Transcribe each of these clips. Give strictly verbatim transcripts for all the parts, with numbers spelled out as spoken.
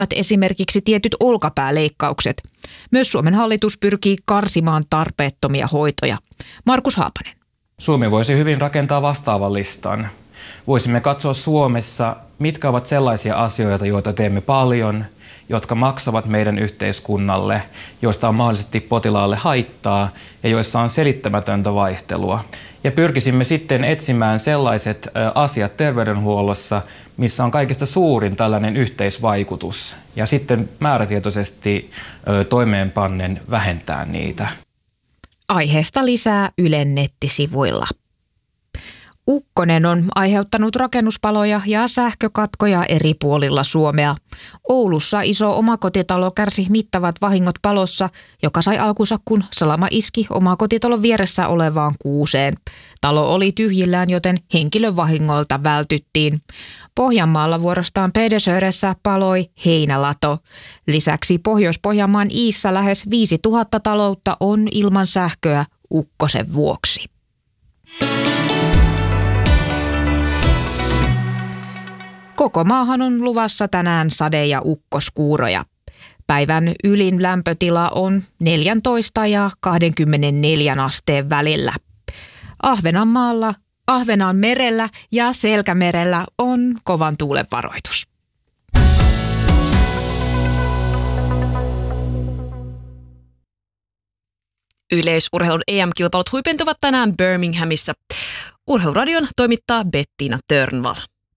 esimerkiksi tietyt olkapääleikkaukset. Myös Suomen hallitus pyrkii karsimaan tarpeettomia hoitoja. Markus Haapanen. Suomi voisi hyvin rakentaa vastaavan listan. Voisimme katsoa Suomessa, mitkä ovat sellaisia asioita, joita teemme paljon, jotka maksavat meidän yhteiskunnalle, joista on mahdollisesti potilaalle haittaa ja joissa on selittämätöntä vaihtelua. Ja pyrkisimme sitten etsimään sellaiset asiat terveydenhuollossa, missä on kaikista suurin tällainen yhteisvaikutus, ja sitten määrätietoisesti toimeenpannen vähentää niitä. Aiheesta lisää Ylen nettisivuilla. Ukkonen on aiheuttanut rakennuspaloja ja sähkökatkoja eri puolilla Suomea. Oulussa iso omakotitalo kärsi mittavat vahingot palossa, joka sai alkunsa, kun salama iski omakotitalon vieressä olevaan kuuseen. Talo oli tyhjillään, joten henkilövahingoilta vältyttiin. Pohjanmaalla vuorostaan Pedersöressä paloi heinälato. Lisäksi Pohjois-Pohjanmaan Iissä lähes viisituhatta taloutta on ilman sähköä ukkosen vuoksi. Koko maahan on luvassa tänään sade- ja ukkoskuuroja. Päivän ylin lämpötila on neljätoista ja kaksikymmentäneljä asteen välillä. Ahvenanmaalla, Ahvenanmerellä ja Selkämerellä on kovan tuulen varoitus. Yleisurheilun E M-kilpailut huipentuvat tänään Birminghamissa. Urheiluradion toimittaa Bettina Törnvall.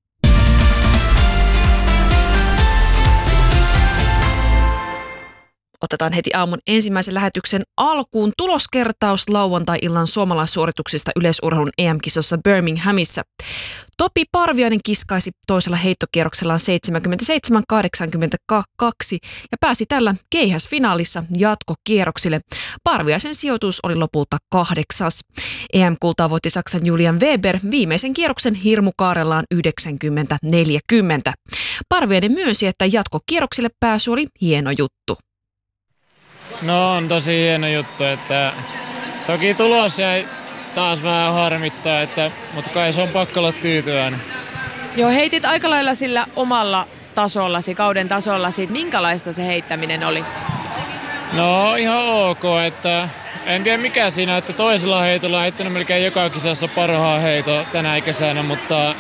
Otetaan heti aamun ensimmäisen lähetyksen alkuun tuloskertaus lauantai-illan suomalaissuorituksista yleisurheilun E M-kisossa Birminghamissa. Topi Parviainen kiskaisi toisella heittokierroksellaan seitsemänkymmentäseitsemän kahdeksankymmentäkaksi ja pääsi tällä keihäsfinaalissa jatkokierroksille. Parviaisen sijoitus oli lopulta kahdeksas. E M-kultaa voitti Saksan Julian Weber viimeisen kierroksen hirmukaarellaan yhdeksänkymmentä neljäkymmentä. Parviainen myönsi, että jatkokierroksille pääsy oli hieno juttu. No on tosi hieno juttu, että toki tulos jäi taas vähän harmittaa, että, mutta kai se on pakko olla tyytyväinen. Joo, heitit aika lailla sillä omalla tasollasi, kauden tasollasi. Minkälaista se heittäminen oli? No ihan ok, että en tiedä mikä siinä, että toisella heitolla on heittänyt melkein joka kisassa parhaan heito tänä kesänä, mutta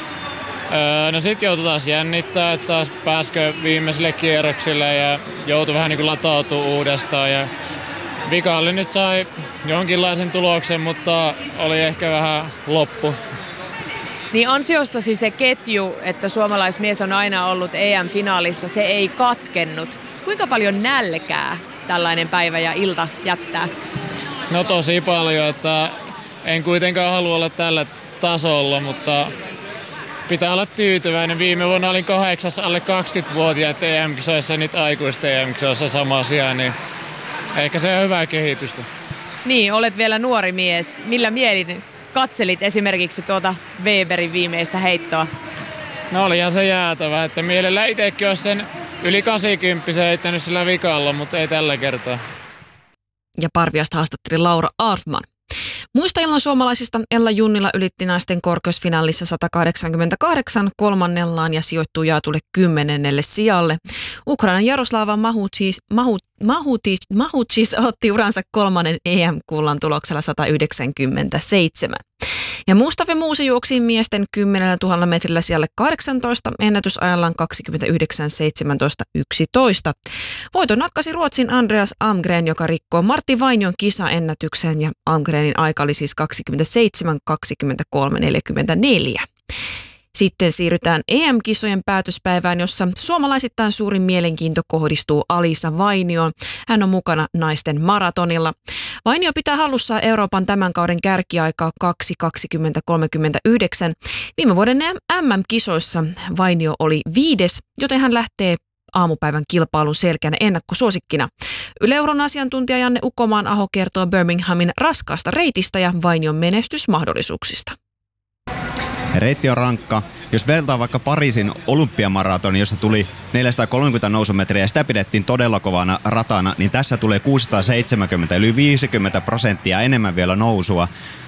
öö, no sit joutui taas jännittää, että taas pääskö viimeiselle kierroksille ja joutui vähän niin kuin latautua uudestaan. Ja Vikalle nyt sai jonkinlaisen tuloksen, mutta oli ehkä vähän loppu. Niin ansiostasi se ketju, että suomalaismies on aina ollut E M-finaalissa, se ei katkennut. Kuinka paljon nälkää tällainen päivä ja ilta jättää? No tosi paljon, että en kuitenkaan halua olla tällä tasolla, mutta pitää olla tyytyväinen. Viime vuonna olin kahdeksas alle kaksikymmentävuotiaat E M-kisoissa ja nyt aikuisten E M-kisoissa sama asia, niin ehkä se on hyvää kehitystä. Niin, olet vielä nuori mies. Millä mielin katselit esimerkiksi tuota Weberin viimeistä heittoa? No olihan se jäätävä, että mielellä itsekin olisi sen yli kahdeksankymmentä heittänyt sillä vikalla, mutta ei tällä kertaa. Ja Parviasta haastatteli Laura Arfman. Muista illan suomalaisista Ella Junnila ylitti naisten korkeusfinaalissa sata kahdeksankymmentäkahdeksan kolmannellaan ja sijoittui jaetulle kymmenennelle sijalle. Ukrainan Jaroslava Mahutis, Mahut, Mahutis, Mahutis otti uransa kolmannen E M-kullan tuloksella sata yhdeksänkymmentäseitsemän. Ja Mustafa Muuse juoksi miesten kymmenellätuhannella metrillä sijalle kahdeksantoista, ennätysajallaan kaksikymmentäyhdeksän seitsemäntoista yksitoista. Voiton nakkasi Ruotsin Andreas Almgren, joka rikkoo Martti Vainion kisaennätyksen, ja Almgrenin aika oli siis kaksikymmentäseitsemän kaksikymmentäkolme neljäkymmentäneljä. Sitten siirrytään E M-kisojen päätöspäivään, jossa suomalaisittain suurin mielenkiinto kohdistuu Alisa Vainioon. Hän on mukana naisten maratonilla. Vainio pitää hallussaan Euroopan tämän kauden kärkiaikaa kaksi kaksikymmentä kolmekymmentäyhdeksän. Viime vuoden M M-kisoissa Vainio oli viides, joten hän lähtee aamupäivän kilpailun selkeänä ennakkosuosikkina. Yle-Euron asiantuntija Janne Ukomaan-aho kertoo Birminghamin raskaasta reitistä ja Vainion menestysmahdollisuuksista. Reitti on rankka. Jos vertaa vaikka Pariisin olympiamaratonin, jossa tuli neljäsataakolmekymmentä nousumetriä ja sitä pidettiin todella kovana ratana, niin tässä tulee kuusisataaseitsemänkymmentä, yli viisikymmentä prosenttia enemmän vielä nousua.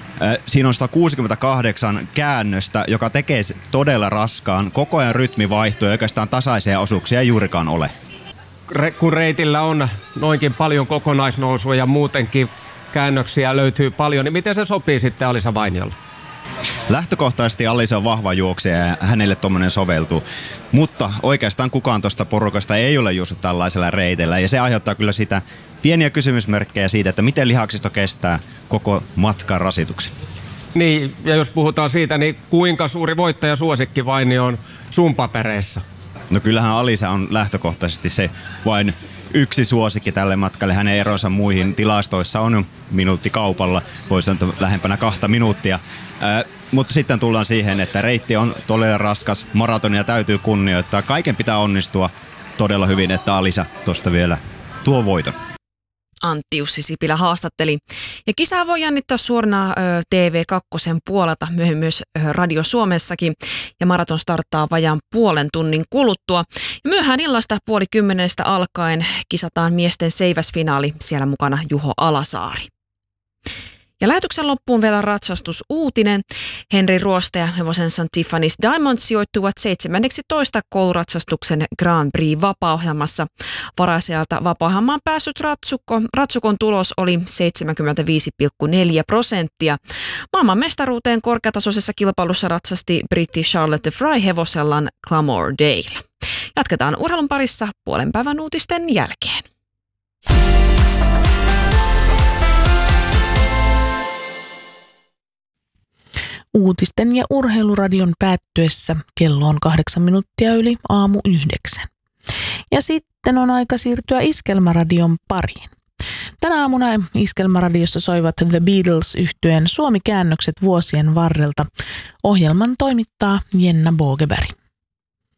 Siinä on sata kuusikymmentäkahdeksan käännöstä, joka tekee todella raskaan. Koko ajan rytmi vaihtuu ja oikeastaan tasaisia osuuksia ei juurikaan ole. Kun reitillä on noinkin paljon kokonaisnousua ja muutenkin käännöksiä löytyy paljon, niin miten se sopii sitten Alisa Vainiolle? Lähtökohtaisesti Alisa on vahva juoksija ja hänelle tommonen soveltuu, mutta oikeastaan kukaan tuosta porukasta ei ole juossut tällaisella reitellä ja se aiheuttaa kyllä sitä pieniä kysymysmerkkejä siitä, että miten lihaksisto kestää koko matkan rasituksen. Niin, ja jos puhutaan siitä, niin kuinka suuri voittajasuosikki Vainio on sun papereissa? No kyllähän Alisa on lähtökohtaisesti se vain yksi suosikki tälle matkalle. Hänen eronsa muihin tilastoissa on minuutti kaupalla, voisi sanoa lähempänä kahta minuuttia. Ää, mutta sitten tullaan siihen, että reitti on todella raskas, maratonia täytyy kunnioittaa. Kaiken pitää onnistua todella hyvin, että Alisa tuosta vielä tuo voiton. Antti Jussi Sipilä haastatteli. Ja kisaa voi jännittää suorana T V kaksi puolelta, myöhemmin myös Radio Suomessakin. Ja maraton starttaa vajaan puolen tunnin kuluttua. Ja myöhään illasta puoli kymmenestä alkaen kisataan miesten seiväsfinaali, siellä mukana Juho Alasaari. Ja lähetyksen loppuun vielä ratsastusuutinen. Henri Ruoste ja hevosensa Tiffany's Diamonds sijoittuvat seitsemäntoista kouluratsastuksen Grand Prix-vapaa-ohjelmassa. Varasijalta vapaa-ohjelmaan päässyt ratsukko, ratsukon tulos oli seitsemänkymmentäviisi pilkku neljä prosenttia. Maailman mestaruuteen korkeatasoisessa kilpailussa ratsasti britti Charlotte Fry hevosellaan Clamour Dale. Jatketaan urheilun parissa puolen päivän uutisten jälkeen. Uutisten ja urheiluradion päättyessä kello on kahdeksan minuuttia yli aamu yhdeksän. Ja sitten on aika siirtyä Iskelmäradion pariin. Tänä aamuna Iskelmäradiossa soivat The Beatles -yhtyeen Suomi-käännökset vuosien varrelta. Ohjelman toimittaa Jenna Bogeberg.